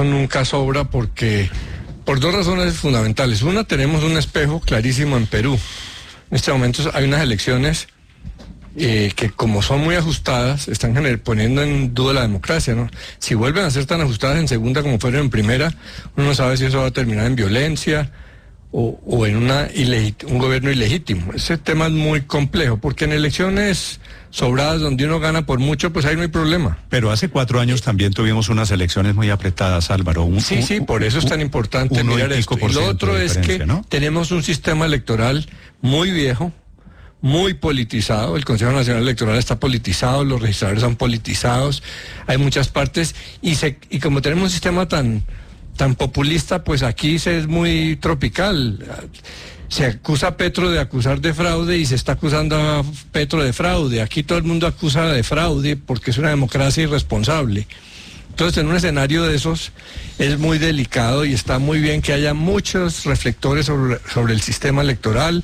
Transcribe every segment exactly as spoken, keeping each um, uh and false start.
eso nunca sobra porque, por dos razones fundamentales. Una, tenemos un espejo clarísimo en Perú. En este momento hay unas elecciones eh, que, como son muy ajustadas, están gener- poniendo en duda la democracia, ¿no? Si vuelven a ser tan ajustadas en segunda como fueron en primera, uno no sabe si eso va a terminar en violencia o, o en una ilegit- un gobierno ilegítimo. Ese tema es muy complejo, porque en elecciones sobradas donde uno gana por mucho, pues ahí no hay problema. Pero hace cuatro años también tuvimos unas elecciones muy apretadas, Álvaro. Un, Sí, sí, por eso es tan importante uno y mirar pico esto. por Y lo ciento otro de es que diferencia, ¿no? tenemos un sistema electoral muy viejo, muy politizado. El Consejo Nacional Electoral está politizado, los registradores son politizados, hay muchas partes, y se, y como tenemos un sistema tan, tan populista, pues aquí se es muy tropical. Se acusa a Petro de acusar de fraude y se está acusando a Petro de fraude. Aquí todo el mundo acusa de fraude porque es una democracia irresponsable. Entonces, en un escenario de esos es muy delicado y está muy bien que haya muchos reflectores sobre, sobre el sistema electoral,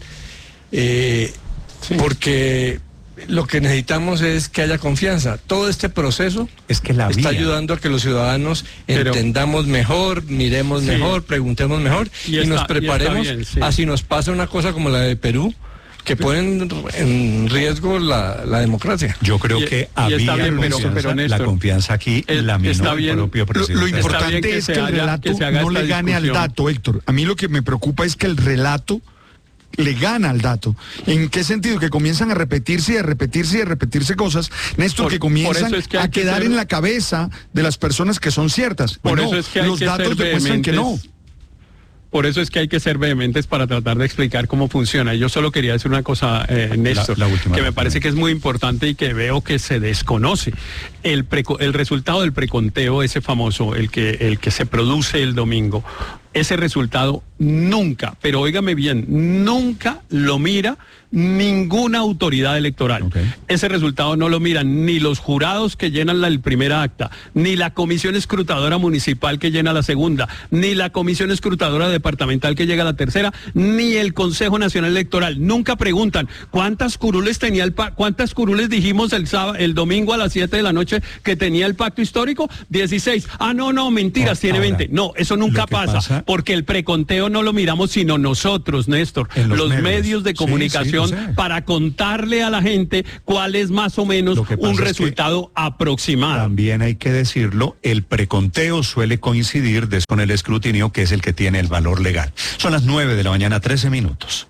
eh, sí. porque lo que necesitamos es que haya confianza. Todo este proceso es que la está vía. ayudando a que los ciudadanos Pero, entendamos mejor, miremos sí. mejor, preguntemos mejor y, y, está, nos preparemos y está bien, sí. a si nos pasa una cosa como la de Perú, que ponen en riesgo la, la democracia. Yo creo Y- que y había está bien, pero- confianza, pero, Néstor, la confianza aquí el- la minó está el bien. propio Lo, presidente. lo Está importante bien que es se que el haga- relato que se haga no esta le gane al discusión. dato, Héctor. A mí lo que me preocupa es que el relato le gana al dato. ¿En qué sentido? Que comienzan a repetirse y a repetirse y a repetirse cosas, Néstor, Por- que por comienzan eso es que hay a que quedar ser- en la cabeza de las personas que son ciertas. Por Bueno, eso es que hay los que datos ser demuestran que no. vehementes. Por eso es que hay que ser vehementes para tratar de explicar cómo funciona. Yo solo quería decir una cosa, eh, Néstor, La- la última que me rápida. parece que es muy importante y que veo que se desconoce. El, preco- el resultado del preconteo, ese famoso, el que, el que se produce el domingo, ese resultado nunca, pero óigame bien, nunca lo mira ninguna autoridad electoral. Okay. Ese resultado no lo miran ni los jurados que llenan la, el primer acta, ni la comisión escrutadora municipal que llena la segunda, ni la comisión escrutadora departamental que llega a la tercera, ni el Consejo Nacional Electoral. Nunca preguntan cuántas curules tenía el pa cuántas curules dijimos el sábado, el domingo a las siete de la noche que tenía el pacto histórico, dieciséis. Ah, no, no, mentiras, Oh, tiene ahora, veinte. No, eso nunca lo que pasa, pasa- porque el preconteo no lo miramos sino nosotros, Néstor, En los los, medios. medios de Sí, comunicación, sí, lo sé. para contarle a la gente cuál es más o menos Lo que pasa un es que resultado aproximado. También hay que decirlo, el preconteo suele coincidir des- con el escrutinio, que es el que tiene el valor legal. Son las nueve de la mañana, trece minutos.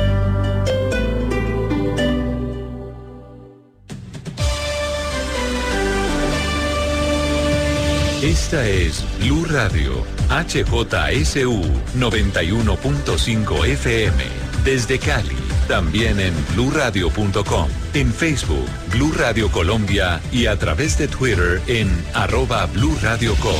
Esta es Blue Radio, H J S U noventa y uno punto cinco F M. Desde Cali, también en blue radio punto com, en Facebook, Blue Radio Colombia y a través de Twitter en arroba Blue Radio Co.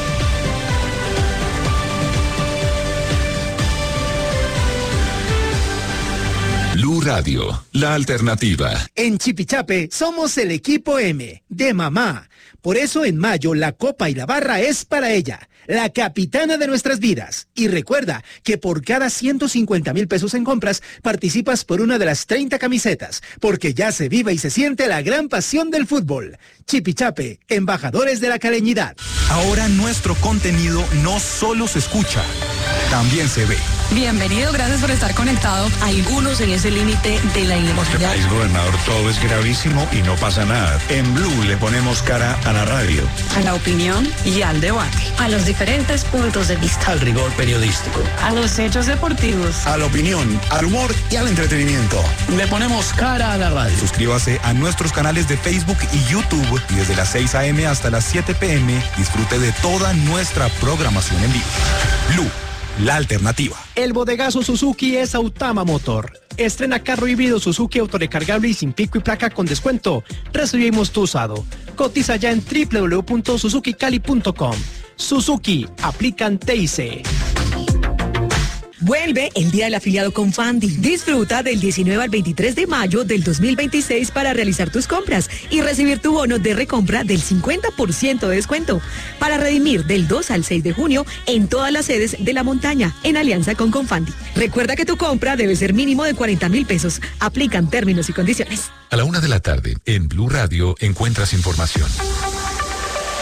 Blue Radio, la alternativa. En Chipichape somos el equipo M, de mamá. Por eso en mayo la copa y la barra es para ella, la capitana de nuestras vidas. Y recuerda que por cada ciento cincuenta mil pesos en compras participas por una de las treinta camisetas, porque ya se vive y se siente la gran pasión del fútbol. Chipichape, embajadores de la caleñidad. Ahora nuestro contenido no solo se escucha, también se ve. Bienvenido, gracias por estar conectado. Algunos en ese límite de la inmortalidad. País, gobernador, todo es gravísimo y no pasa nada. En Blue le ponemos cara a la radio. A la opinión y al debate. A los diferentes puntos de vista. Al rigor periodístico. A los hechos deportivos. A la opinión, al humor y al entretenimiento. Le ponemos cara a la radio. Suscríbase a nuestros canales de Facebook y YouTube y desde las seis a eme hasta las siete pe eme disfrute de toda nuestra programación en vivo. Blue, la alternativa. El bodegazo Suzuki es Autama Motor. Estrena carro híbrido Suzuki autorecargable y sin pico y placa con descuento. Recibimos tu usado. Cotiza ya en doble u doble u doble u punto suzuki cali punto com. Suzuki, aplican T I C. Vuelve el Día del Afiliado con Fandi. Disfruta del diecinueve al veintitrés de mayo del dos mil veintiséis para realizar tus compras y recibir tu bono de recompra del cincuenta por ciento de descuento para redimir del dos al seis de junio en todas las sedes de La Montaña en alianza con Confandi. Recuerda que tu compra debe ser mínimo de cuarenta mil pesos. Aplican términos y condiciones. A la una de la tarde, en Blue Radio, encuentras información.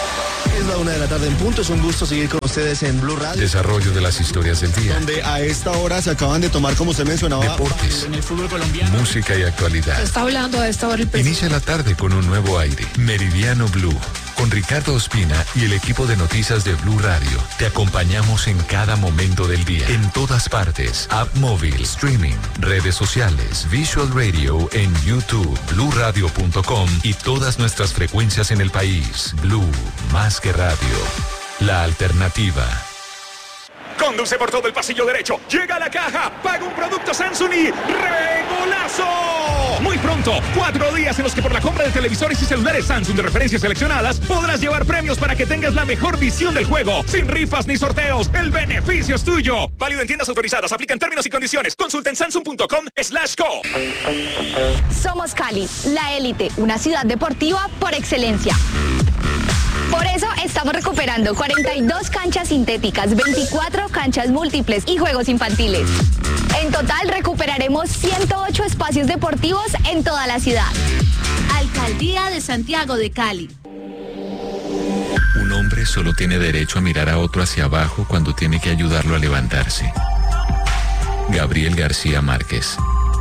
Es la una de la tarde en punto, es un gusto seguir con ustedes en Blue Radio. Desarrollo de las historias del día. Donde a esta hora se acaban de tomar, como usted mencionaba, deportes, en el fútbol colombiano. Música y actualidad. Se está hablando a esta hora el presidente. Inicia la tarde con un nuevo aire. Meridiano Blue. Con Ricardo Ospina y el equipo de noticias de Blue Radio. Te acompañamos en cada momento del día. En todas partes. App móvil, streaming, redes sociales, Visual Radio en YouTube, blue radio punto com y todas nuestras frecuencias en el país. Blue, más que radio. La alternativa. Conduce por todo el pasillo derecho, llega a la caja, paga un producto Samsung y ¡regolazo! Muy pronto, cuatro días en los que por la compra de televisores y celulares Samsung de referencias seleccionadas podrás llevar premios para que tengas la mejor visión del juego. Sin rifas ni sorteos, el beneficio es tuyo. Válido en tiendas autorizadas, aplican términos y condiciones. Consulta en samsung punto com slash co. Somos Cali, la élite, una ciudad deportiva por excelencia. Por eso estamos recuperando cuarenta y dos canchas sintéticas, veinticuatro canchas múltiples y juegos infantiles. En total recuperaremos ciento ocho espacios deportivos en toda la ciudad. Alcaldía de Santiago de Cali. Un hombre solo tiene derecho a mirar a otro hacia abajo cuando tiene que ayudarlo a levantarse. Gabriel García Márquez.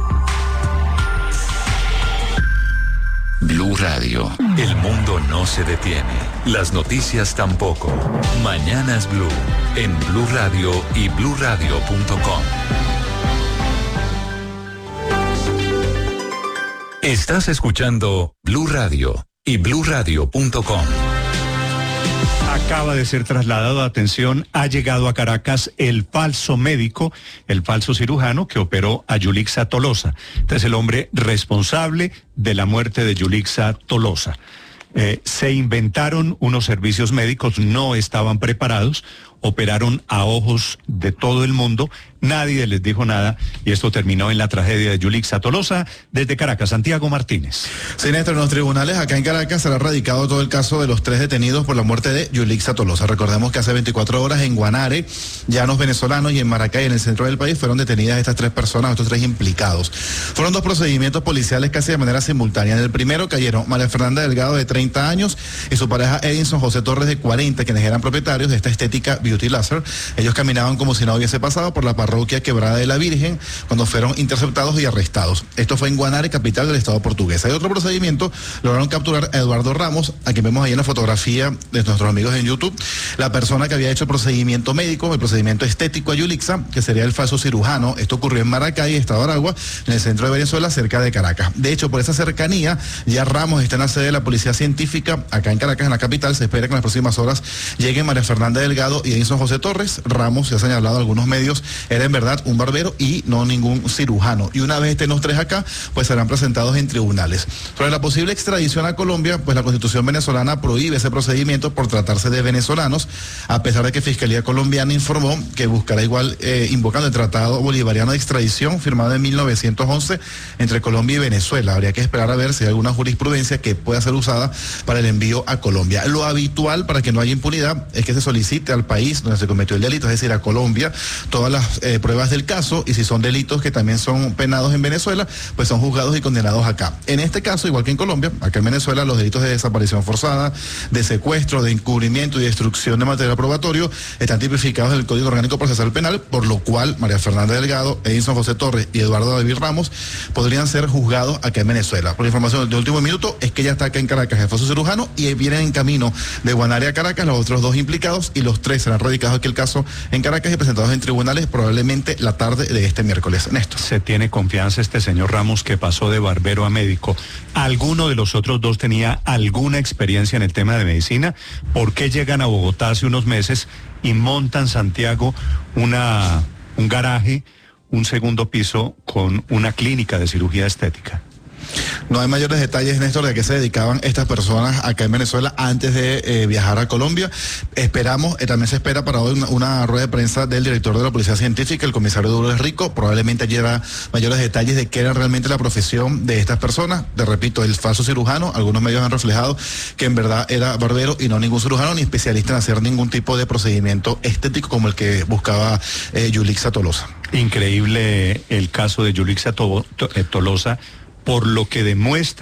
Blue Radio. El mundo no se detiene. Las noticias tampoco. Mañanas Blue. En Blue Radio y blue radio punto com. Estás escuchando Blue Radio y blue radio punto com. Acaba de ser trasladado a atención, ha llegado a Caracas el falso médico, el falso cirujano que operó a Yulixa Tolosa. Este es el hombre responsable de la muerte de Yulixa Tolosa. Eh, se inventaron unos servicios médicos, no estaban preparados, operaron a ojos de todo el mundo, nadie les dijo nada y esto terminó en la tragedia de Yulixa Tolosa. Desde Caracas, Santiago Martínez. Sí, Néstor, en los tribunales acá en Caracas será radicado todo el caso de los tres detenidos por la muerte de Yulixa Tolosa. Recordemos que hace veinticuatro horas en Guanare, llanos venezolanos, y en Maracay, en el centro del país, fueron detenidas estas tres personas, estos tres implicados. Fueron dos procedimientos policiales casi de manera simultánea. En el primero cayeron María Fernanda Delgado, de treinta años, y su pareja Edinson José Torres, de cuarenta, quienes eran propietarios de esta estética Beauty Laser. Ellos caminaban como si no hubiese pasado por la parroquia Quebrada de la Virgen cuando fueron interceptados y arrestados. Esto fue en Guanare, capital del estado portugués. Hay otro procedimiento, lograron capturar a Eduardo Ramos, a quien vemos ahí en la fotografía de nuestros amigos en YouTube, la persona que había hecho el procedimiento médico, el procedimiento estético a Yulixa, que sería el falso cirujano. Esto ocurrió en Maracay, estado de Aragua, en el centro de Venezuela, cerca de Caracas. De hecho, por esa cercanía, ya Ramos está en la sede de la Policía Científica, acá en Caracas, en la capital. Se espera que en las próximas horas lleguen María Fernanda Delgado y Edinson José Torres. Ramos, se ha señalado a algunos medios, era en verdad un barbero y no ningún cirujano. Y una vez estén los tres acá, pues serán presentados en tribunales. Sobre la posible extradición a Colombia, pues la Constitución venezolana prohíbe ese procedimiento por tratarse de venezolanos, a pesar de que Fiscalía colombiana informó que buscará igual, eh, invocando el Tratado Bolivariano de Extradición firmado en mil novecientos once entre Colombia y Venezuela. Habría que esperar a ver si hay alguna jurisprudencia que pueda ser usada para el envío a Colombia. Lo habitual para que no haya impunidad es que se solicite al país donde se cometió el delito, es decir, a Colombia, todas las eh, pruebas del caso, y si son delitos que también son penados en Venezuela, pues son juzgados y condenados acá. En este caso, igual que en Colombia, acá en Venezuela, los delitos de desaparición forzada, de secuestro, de encubrimiento y destrucción de material probatorio están tipificados en el Código Orgánico Procesal Penal, por lo cual María Fernanda Delgado, Edinson José Torres y Eduardo David Ramos podrían ser juzgados acá en Venezuela. Por información de último minuto, es que ya está acá en Caracas el falso cirujano y vienen en camino de Guanare a Caracas los otros dos implicados, y los tres serán radicados aquí el caso en Caracas y presentados en tribunales probablemente la tarde de este miércoles. Néstor. Se tiene confianza este señor Ramos, que pasó de barbero a médico. ¿Alguno de los otros dos tenía alguna experiencia en el tema de medicina? ¿Por qué llegan a Bogotá hace unos meses y montan, Santiago, una, un garaje, un segundo piso con una clínica de cirugía estética? No hay mayores detalles, Néstor, de a qué se dedicaban estas personas acá en Venezuela antes de eh, viajar a Colombia. Esperamos, eh, también se espera para hoy una, una rueda de prensa del director de la Policía Científica, el comisario Dolores Rico. Probablemente allí habrá mayores detalles de qué era realmente la profesión de estas personas. Te repito, el falso cirujano, algunos medios han reflejado que en verdad era barbero y no ningún cirujano ni especialista en hacer ningún tipo de procedimiento estético como el que buscaba eh, Yulixa Tolosa. Increíble el caso de Yulixa to- to- eh, Tolosa, por lo que demuestra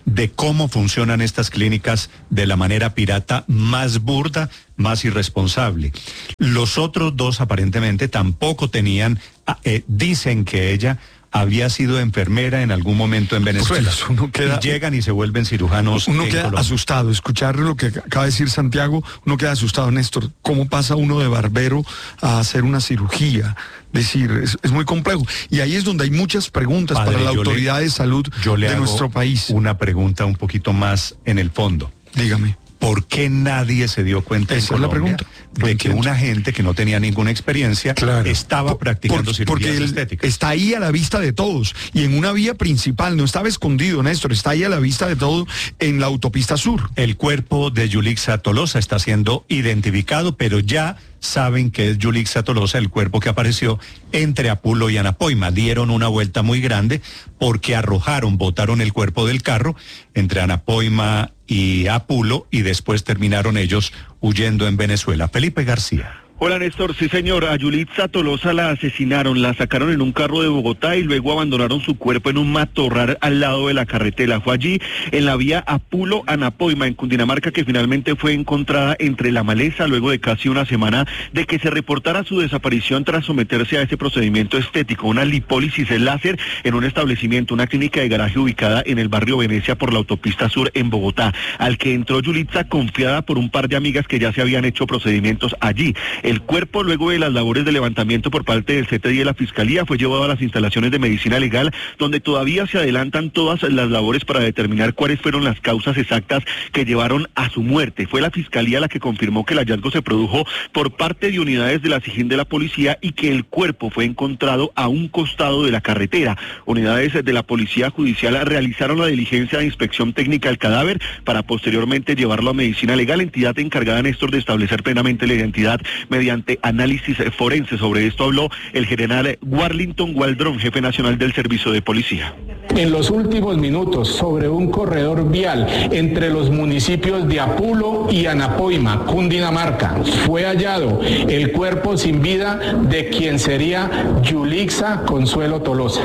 de cómo funcionan estas clínicas de la manera pirata más burda, más irresponsable. Los otros dos aparentemente tampoco tenían, eh, dicen que ella había sido enfermera en algún momento en Venezuela. Pues uno queda, y llegan y se vuelven cirujanos. Uno en queda Colombia. asustado. Escuchar lo que acaba de decir Santiago, uno queda asustado, Néstor. ¿Cómo pasa uno de barbero a hacer una cirugía? Decir, es, es muy complejo. Y ahí es donde hay muchas preguntas Padre, para la yo autoridad le, de salud yo le de hago nuestro país. Una pregunta un poquito más en el fondo. Dígame. ¿Por qué nadie se dio cuenta Esa en es la Colombia pregunta. de que una gente que no tenía ninguna experiencia Claro. estaba Por- practicando por- cirugías porque él estéticas? está ahí a la vista de todos y en una vía principal, no estaba escondido, Néstor, está ahí a la vista de todo en la autopista sur. El cuerpo de Yulixa Tolosa está siendo identificado, pero ya saben que es Yulixa Tolosa el cuerpo que apareció entre Apulo y Anapoima. Dieron una vuelta muy grande porque arrojaron, botaron el cuerpo del carro entre Anapoima y Apulo y después terminaron ellos huyendo en Venezuela. Felipe García. Hola Néstor, sí señor, a Yulixa Tolosa la asesinaron, la sacaron en un carro de Bogotá y luego abandonaron su cuerpo en un matorral al lado de la carretera. Fue allí en la vía Apulo-Anapoima en Cundinamarca que finalmente fue encontrada entre la maleza luego de casi una semana de que se reportara su desaparición tras someterse a ese procedimiento estético, una lipólisis láser en un establecimiento, una clínica de garaje ubicada en el barrio Venecia por la autopista sur en Bogotá, al que entró Yulixa confiada por un par de amigas que ya se habían hecho procedimientos allí. El cuerpo, luego de las labores de levantamiento por parte del C T I y de la Fiscalía, fue llevado a las instalaciones de medicina legal, donde todavía se adelantan todas las labores para determinar cuáles fueron las causas exactas que llevaron a su muerte. Fue la Fiscalía la que confirmó que el hallazgo se produjo por parte de unidades de la SIJIN de la policía y que el cuerpo fue encontrado a un costado de la carretera. Unidades de la Policía Judicial realizaron la diligencia de inspección técnica del cadáver para posteriormente llevarlo a medicina legal, entidad encargada, Néstor, de establecer plenamente la identidad mediante análisis forense. Sobre esto habló el general Warlington Waldron, jefe nacional del Servicio de Policía. En los últimos minutos, sobre un corredor vial entre los municipios de Apulo y Anapoima, Cundinamarca, fue hallado el cuerpo sin vida de quien sería Yulixa Consuelo Tolosa.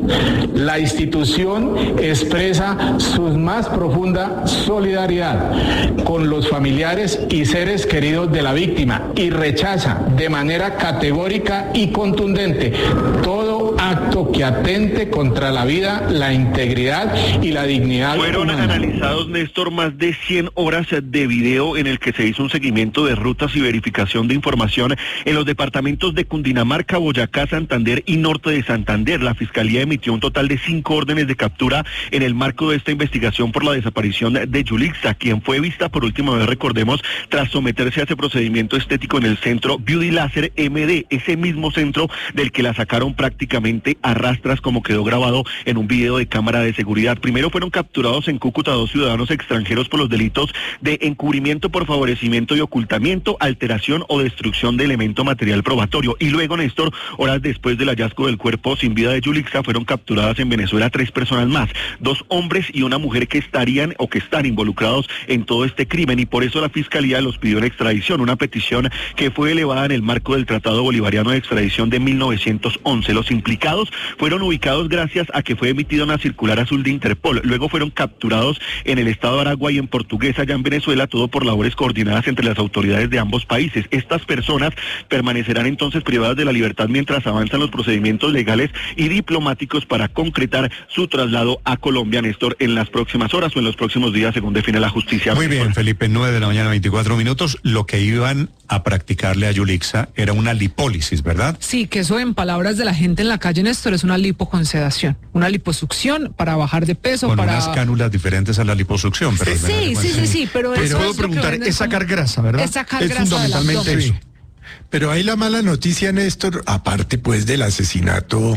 La institución expresa su más profunda solidaridad con los familiares y seres queridos de la víctima y rechaza de manera categórica y contundente todo acto que atente contra la vida, la integridad y la dignidad Fueron humana. analizados, Néstor, más de cien horas de video en el que se hizo un seguimiento de rutas y verificación de información en los departamentos de Cundinamarca, Boyacá, Santander y Norte de Santander. La Fiscalía emitió un total de cinco órdenes de captura en el marco de esta investigación por la desaparición de Yulixa, quien fue vista por última vez, recordemos, tras someterse a ese procedimiento estético en el centro Beauty Laser M D, ese mismo centro del que la sacaron prácticamente a rastras, como quedó grabado en un video de cámara de seguridad. Primero fueron capturados en Cúcuta dos ciudadanos extranjeros por los delitos de encubrimiento por favorecimiento y ocultamiento, alteración o destrucción de elemento material probatorio. Y luego, Néstor, horas después del hallazgo del cuerpo sin vida de Yulixa, fueron capturadas en Venezuela tres personas más, dos hombres y una mujer que estarían o que están involucrados en todo este crimen, y por eso la Fiscalía los pidió en extradición, una petición que fue elevada en el marco del Tratado Bolivariano de Extradición de mil novecientos once. Los implicados fueron ubicados gracias a que fue emitida una circular azul de Interpol. Luego fueron capturados en el estado de Aragua y en Portuguesa, allá en Venezuela, todo por labores coordinadas entre las autoridades de ambos países. Estas personas permanecerán entonces privadas de la libertad mientras avanzan los procedimientos legales y diplomáticos para concretar su traslado a Colombia, Néstor, en las próximas horas o en los próximos días, según define la justicia. Muy bien, Felipe, nueve de la mañana, veinticuatro minutos. Lo que iban a practicarle a Yulixa era una lipólisis, ¿verdad? Sí, que eso en palabras de la gente en la calle, Néstor, es una lipoconsedación, una liposucción para bajar de peso, Con para... unas cánulas diferentes a la liposucción. Pero Sí, sí, sí, sí, pero Pero eso puedo es lo que preguntar, venden es sacar como- grasa, ¿verdad? Es sacar Es grasa del fundamentalmente abdomen. eso. Pero hay la mala noticia, Néstor, aparte pues del asesinato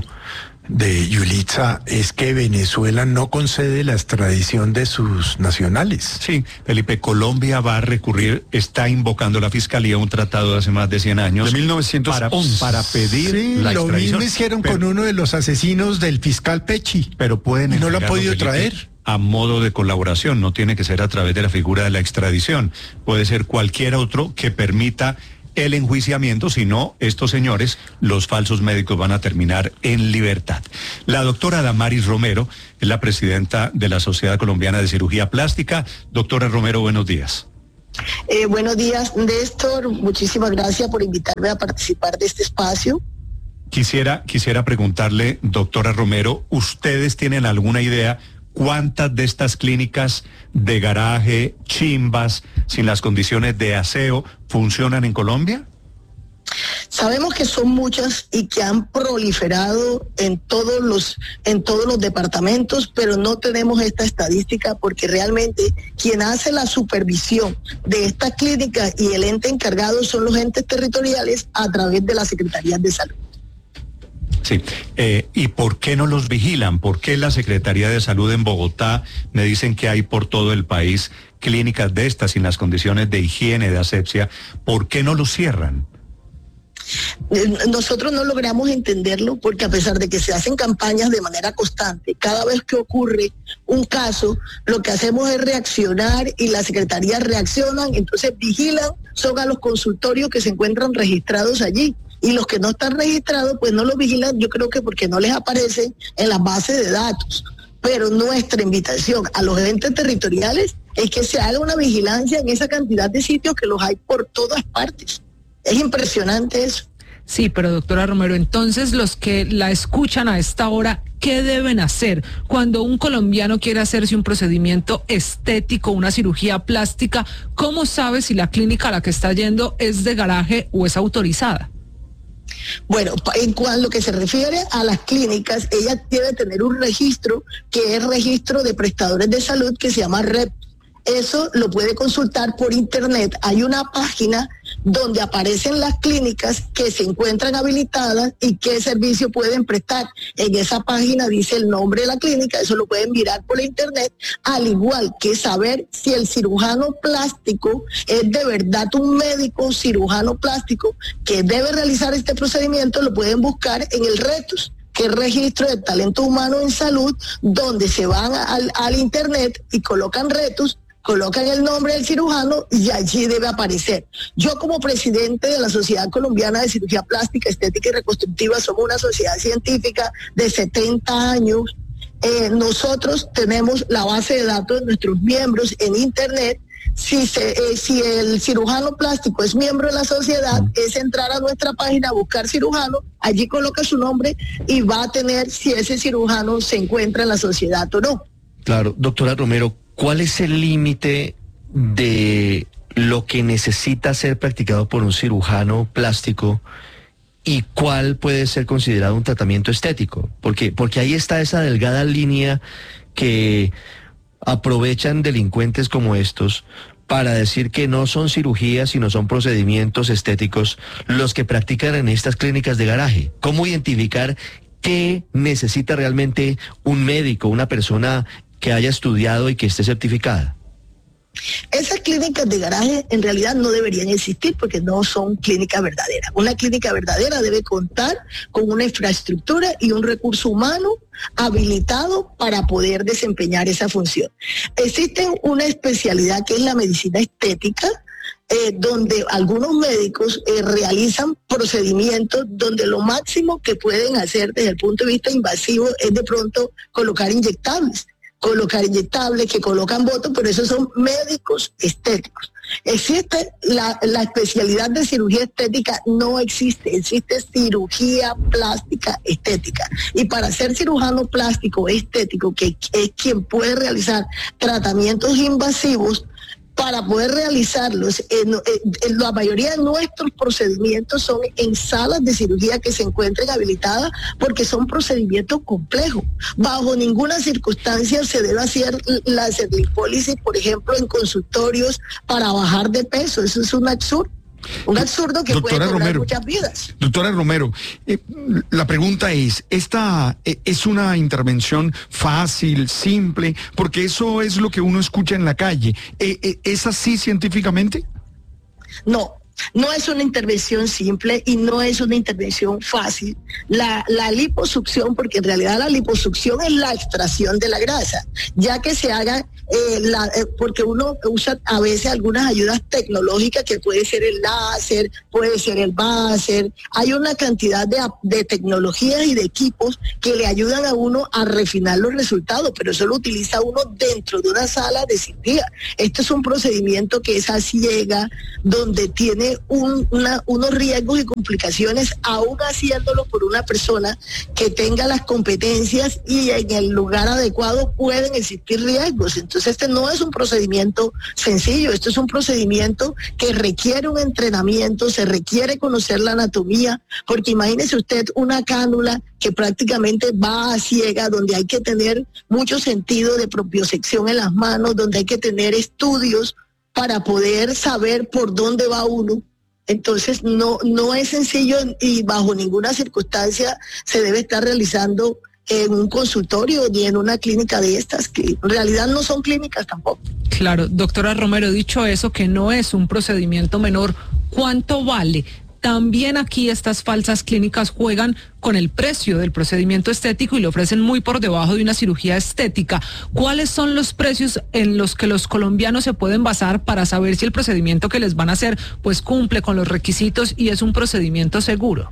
de Yulixa, es que Venezuela no concede la extradición de sus nacionales. Sí, Felipe, Colombia va a recurrir, está invocando la Fiscalía un tratado de hace más de cien años. De mil novecientos once. Para, para pedir Sí, la lo extradición. mismo hicieron Pero- con uno de los asesinos del fiscal Pechi. Pero pueden Y no lo han entregarlo, podido Felipe, traer. a modo de colaboración, no tiene que ser a través de la figura de la extradición, puede ser cualquier otro que permita el enjuiciamiento, si no, estos señores, los falsos médicos, van a terminar en libertad. La doctora Damaris Romero es la presidenta de la Sociedad Colombiana de Cirugía Plástica. Doctora Romero, buenos días. Eh, buenos días, Néstor. Muchísimas gracias por invitarme a participar de este espacio. Quisiera, quisiera preguntarle, doctora Romero, ¿ustedes tienen alguna idea cuántas de estas clínicas de garaje, chimbas, sin las condiciones de aseo, funcionan en Colombia? Sabemos que son muchas y que han proliferado en todos los en todos los departamentos, pero no tenemos esta estadística porque realmente quien hace la supervisión de estas clínicas y el ente encargado son los entes territoriales a través de las Secretarías de Salud. Sí, eh, ¿y por qué no los vigilan? ¿Por qué la Secretaría de Salud en Bogotá me dicen que hay por todo el país clínicas de estas sin las condiciones de higiene, de asepsia? ¿Por qué no los cierran? Nosotros no logramos entenderlo porque a pesar de que se hacen campañas de manera constante, cada vez que ocurre un caso, lo que hacemos es reaccionar y las secretarías reaccionan, entonces vigilan, son a los consultorios que se encuentran registrados allí. Y los que no están registrados, pues no los vigilan, yo creo que porque no les aparecen en las bases de datos. Pero nuestra invitación a los entes territoriales es que se haga una vigilancia en esa cantidad de sitios que los hay por todas partes. Es impresionante eso. Sí, pero doctora Romero, entonces los que la escuchan a esta hora, ¿qué deben hacer cuando un colombiano quiere hacerse un procedimiento estético, una cirugía plástica? ¿Cómo sabe si la clínica a la que está yendo es de garaje o es autorizada? Bueno, en cuanto a lo que se refiere a las clínicas, ella debe tener un registro que es registro de prestadores de salud que se llama R E P. Eso lo puede consultar por internet. Hay una página donde aparecen las clínicas que se encuentran habilitadas y qué servicio pueden prestar. En esa página dice el nombre de la clínica, eso lo pueden mirar por internet, al igual que saber si el cirujano plástico es de verdad un médico cirujano plástico que debe realizar este procedimiento, lo pueden buscar en el RETUS, que es Registro de Talento Humano en Salud, donde se van al, al internet y colocan RETUS, colocan el nombre del cirujano y allí debe aparecer. Yo como presidente de la Sociedad Colombiana de Cirugía Plástica, Estética y Reconstructiva, somos una sociedad científica de setenta años. Eh, nosotros tenemos la base de datos de nuestros miembros en internet. Si, se, eh, si el cirujano plástico es miembro de la sociedad, es entrar a nuestra página, buscar cirujano, allí coloca su nombre y va a tener si ese cirujano se encuentra en la sociedad o no. Claro, doctora Romero, ¿cuál es el límite de lo que necesita ser practicado por un cirujano plástico y cuál puede ser considerado un tratamiento estético? Porque, porque ahí está esa delgada línea que aprovechan delincuentes como estos para decir que no son cirugías, sino son procedimientos estéticos los que practican en estas clínicas de garaje. ¿Cómo identificar qué necesita realmente un médico, una persona que haya estudiado y que esté certificada? Esas clínicas de garaje en realidad no deberían existir porque no son clínicas verdaderas. Una clínica verdadera debe contar con una infraestructura y un recurso humano habilitado para poder desempeñar esa función. Existe una especialidad que es la medicina estética, eh, donde algunos médicos eh, realizan procedimientos donde lo máximo que pueden hacer desde el punto de vista invasivo es de pronto colocar inyectables. colocar inyectables, que colocan botox, pero esos son médicos estéticos. Existe la, la especialidad de cirugía estética, no existe, existe cirugía plástica estética. Y para ser cirujano plástico estético, que es quien puede realizar tratamientos invasivos, para poder realizarlos, en, en, en la mayoría de nuestros procedimientos son en salas de cirugía que se encuentren habilitadas porque son procedimientos complejos. Bajo ninguna circunstancia se debe hacer la lipólisis, por ejemplo, en consultorios para bajar de peso. Eso es un absurdo. Un absurdo que Doctora puede cobrar Romero, muchas vidas. Doctora Romero, eh, la pregunta es, ¿esta eh, es una intervención fácil, simple? Porque eso es lo que uno escucha en la calle. Eh, eh, ¿Es así científicamente? No. No es una intervención simple y no es una intervención fácil. La, la liposucción, porque en realidad la liposucción es la extracción de la grasa, ya que se haga eh, la, eh, porque uno usa a veces algunas ayudas tecnológicas que puede ser el láser, puede ser el báser. Hay una cantidad de, de tecnologías y de equipos que le ayudan a uno a refinar los resultados, pero eso lo utiliza uno dentro de una sala de cirugía. Este es un procedimiento que es a ciega, donde tiene un, una, unos riesgos y complicaciones, aún haciéndolo por una persona que tenga las competencias y en el lugar adecuado pueden existir riesgos. Entonces este no es un procedimiento sencillo, esto es un procedimiento que requiere un entrenamiento, se requiere conocer la anatomía, porque imagínese usted una cánula que prácticamente va a ciega, donde hay que tener mucho sentido de propiocepción en las manos, donde hay que tener estudios para poder saber por dónde va uno. Entonces no, no es sencillo y bajo ninguna circunstancia se debe estar realizando en un consultorio ni en una clínica de estas, que en realidad no son clínicas tampoco. Claro, doctora Romero, dicho eso, que no es un procedimiento menor, ¿cuánto vale? También aquí estas falsas clínicas juegan con el precio del procedimiento estético y lo ofrecen muy por debajo de una cirugía estética. ¿Cuáles son los precios en los que los colombianos se pueden basar para saber si el procedimiento que les van a hacer pues cumple con los requisitos y es un procedimiento seguro?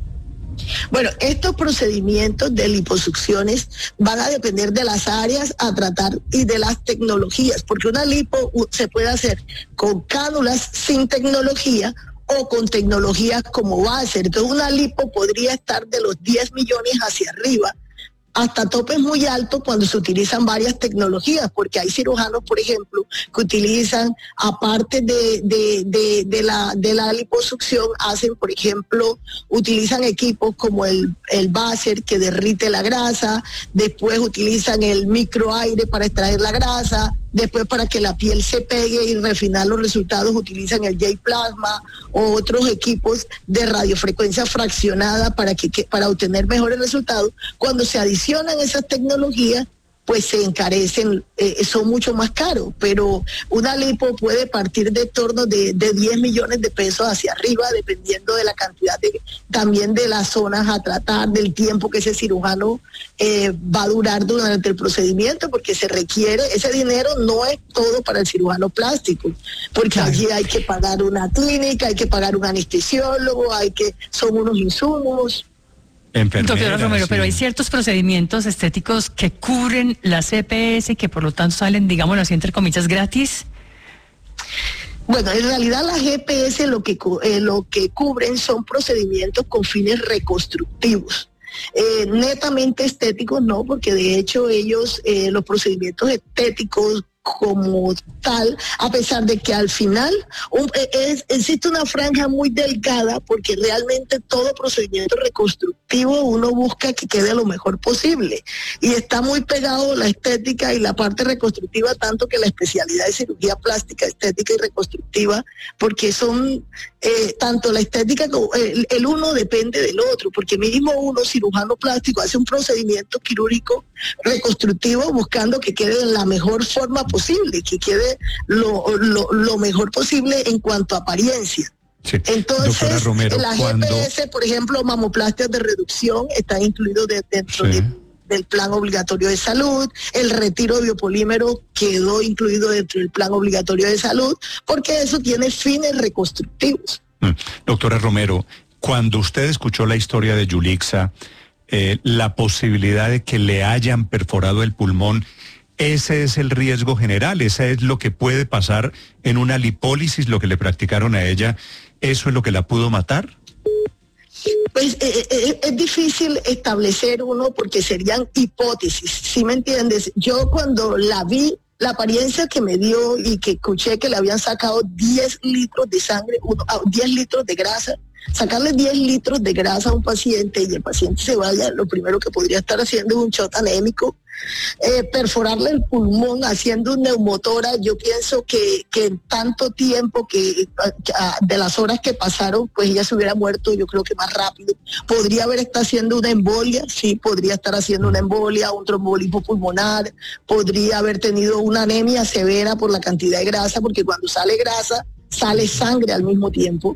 Bueno, estos procedimientos de liposucciones van a depender de las áreas a tratar y de las tecnologías, porque una lipo se puede hacer con cánulas sin tecnología o con tecnologías como láser. Entonces una lipo podría estar de los diez millones hacia arriba, hasta topes muy altos cuando se utilizan varias tecnologías, porque hay cirujanos, por ejemplo, que utilizan, aparte de, de, de, de, la, de la liposucción, hacen, por ejemplo, utilizan equipos como el, el báser que derrite la grasa, después utilizan el microaire para extraer la grasa, después para que la piel se pegue y refinar los resultados utilizan el J-Plasma o otros equipos de radiofrecuencia fraccionada para, que, que, para obtener mejores resultados. Cuando se adicionan esas tecnologías, pues se encarecen, eh, son mucho más caros, pero una lipo puede partir de torno de, de diez millones de pesos hacia arriba, dependiendo de la cantidad de, también de las zonas a tratar, del tiempo que ese cirujano eh, va a durar durante el procedimiento, porque se requiere, ese dinero no es todo para el cirujano plástico, porque allí hay que pagar una clínica, hay que pagar un anestesiólogo, hay que, son unos insumos. Doctora Romero, sí. pero hay ciertos procedimientos estéticos que cubren la C P S y que por lo tanto salen, digámoslo así, entre comillas, gratis. Bueno, en realidad la G P S lo que, eh, lo que cubren son procedimientos con fines reconstructivos. Eh, netamente estéticos no, porque de hecho ellos, eh, los procedimientos estéticos como tal, a pesar de que al final un, es, existe una franja muy delgada, porque realmente todo procedimiento reconstructivo uno busca que quede lo mejor posible y está muy pegado la estética y la parte reconstructiva, tanto que la especialidad de cirugía plástica, estética y reconstructiva, porque son eh, tanto la estética como el, el uno depende del otro, porque mismo uno cirujano plástico hace un procedimiento quirúrgico reconstructivo buscando que quede en la mejor forma posible, que quede lo, lo, lo mejor posible en cuanto a apariencia. Sí. Entonces, Romero, la cuando... G P S, por ejemplo, mamoplastias de reducción, están incluidos de, dentro sí. de, del plan obligatorio de salud, el retiro de biopolímero quedó incluido dentro del plan obligatorio de salud, porque eso tiene fines reconstructivos. Mm. Doctora Romero, cuando usted escuchó la historia de Yulixa, eh, la posibilidad de que le hayan perforado el pulmón, ese es el riesgo general, ese es lo que puede pasar en una lipólisis, lo que le practicaron a ella, ¿eso es lo que la pudo matar? Pues eh, eh, es difícil establecer uno porque serían hipótesis, ¿sí me entiendes? Yo cuando la vi, la apariencia que me dio y que escuché que le habían sacado diez litros de sangre, uno, diez litros de grasa, sacarle diez litros de grasa a un paciente y el paciente se vaya, lo primero que podría estar haciendo es un shot anémico. Eh, perforarle el pulmón haciendo un neumotora, yo pienso que, que en tanto tiempo que de las horas que pasaron, pues ella se hubiera muerto, yo creo que más rápido. Podría haber estado haciendo una embolia, sí, podría estar haciendo una embolia, un trombolismo pulmonar, podría haber tenido una anemia severa por la cantidad de grasa, porque cuando sale grasa, sale sangre al mismo tiempo.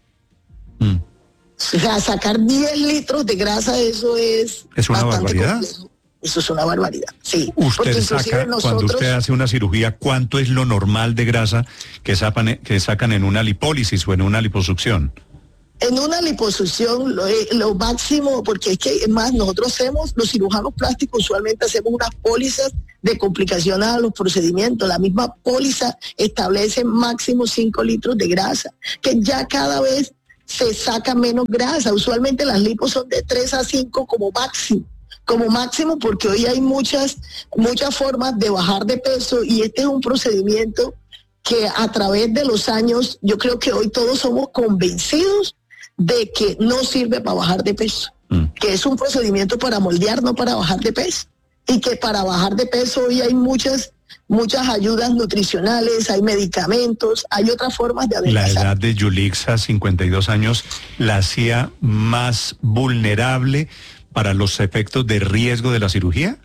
Mm. O sea, sacar diez litros de grasa, eso es, es una bastante barbaridad. complejo. Eso es una barbaridad, sí. Usted saca, nosotros, cuando usted hace una cirugía, ¿cuánto es lo normal de grasa que sacan, que sacan en una lipólisis o en una liposucción? En una liposucción, lo, lo máximo, porque es que es más, nosotros hacemos, los cirujanos plásticos usualmente hacemos unas pólizas de complicaciones a los procedimientos. La misma póliza establece máximo cinco litros de grasa, que ya cada vez se saca menos grasa. Usualmente las lipos son de tres a cinco como máximo. como máximo, porque hoy hay muchas, muchas formas de bajar de peso y este es un procedimiento que a través de los años, yo creo que hoy todos somos convencidos de que no sirve para bajar de peso, mm. que es un procedimiento para moldear, no para bajar de peso, y que para bajar de peso hoy hay muchas, muchas ayudas nutricionales, hay medicamentos, hay otras formas de adelgazar. La edad de Yulixa, cincuenta y dos años, la hacía más vulnerable para los efectos de riesgo de la cirugía.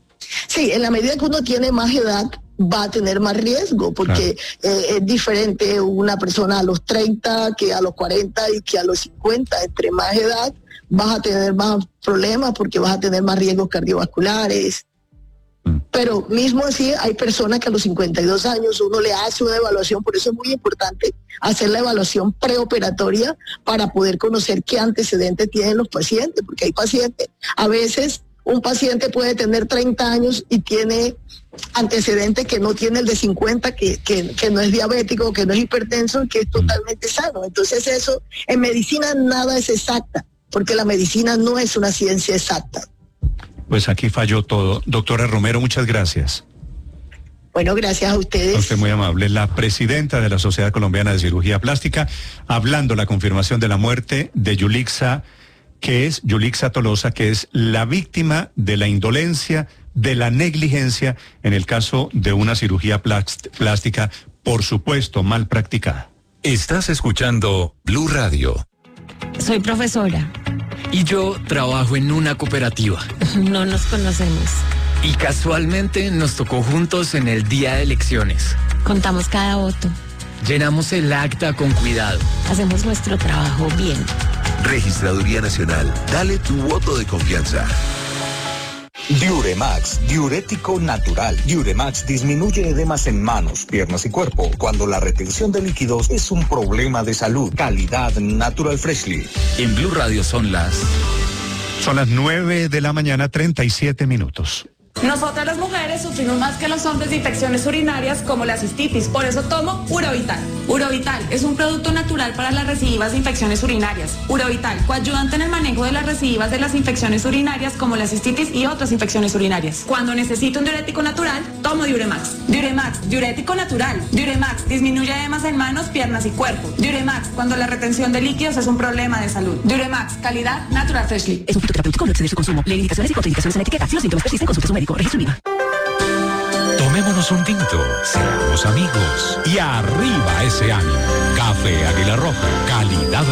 Sí, en la medida que uno tiene más edad, va a tener más riesgo, porque claro. eh, es diferente una persona a los treinta que a los cuarenta y que a los cincuenta. Entre más edad vas a tener más problemas porque vas a tener más riesgos cardiovasculares. Mm. Pero mismo así hay personas que a los cincuenta y dos años uno le hace una evaluación, por eso es muy importante hacer la evaluación preoperatoria para poder conocer qué antecedentes tienen los pacientes, porque hay pacientes, a veces un paciente puede tener treinta años y tiene antecedentes que no tiene el de cincuenta, que, que, que no es diabético, que no es hipertenso, que es totalmente sano. Entonces eso, en medicina nada es exacta, porque la medicina no es una ciencia exacta. Pues aquí falló todo. Doctora Romero, muchas gracias. Bueno, gracias a ustedes. A usted muy amable. La presidenta de la Sociedad Colombiana de Cirugía Plástica, hablando la confirmación de la muerte de Yulixa, que es Yulixa Tolosa, que es la víctima de la indolencia, de la negligencia en el caso de una cirugía plástica, por supuesto, mal practicada. Estás escuchando Blue Radio. Soy profesora. Y yo trabajo en una cooperativa. No nos conocemos. Y casualmente nos tocó juntos en el día de elecciones. Contamos cada voto. Llenamos el acta con cuidado. Hacemos nuestro trabajo bien. Registraduría Nacional. Dale tu voto de confianza. Diuremax, diurético natural. Diuremax disminuye edemas en manos, piernas y cuerpo cuando la retención de líquidos es un problema de salud. Calidad Natural Freshly. En Blue Radio son las... Son las nueve de la mañana, treinta y siete minutos. Nosotras las mujeres sufrimos más que los hombres de infecciones urinarias como la cistitis, por eso tomo Urovital. Urovital es un producto natural para las recidivas de infecciones urinarias. Urovital, coayudante en el manejo de las recidivas de las infecciones urinarias como la cistitis y otras infecciones urinarias. Cuando necesito un diurético natural, tomo Diuremax. Diuremax, diurético natural. Diuremax, disminuye edemas en manos, piernas y cuerpo. Diuremax, cuando la retención de líquidos es un problema de salud. Diuremax, calidad Natural Freshly. Es un fitoterapéutico, no excede su consumo. Lee indicaciones y contraindicaciones en la etiqueta. Si los síntomas persisten, consulte a su médico. Registro IVA. Tomémonos un tinto, seamos amigos y arriba ese ánimo. Café Águila Roja, calidad